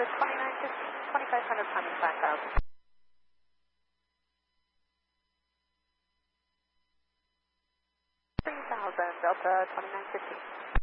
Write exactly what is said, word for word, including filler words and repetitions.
to twenty-nine fifteen, twenty-five hundred coming back up. three thousand, Delta twenty-nine fifteen.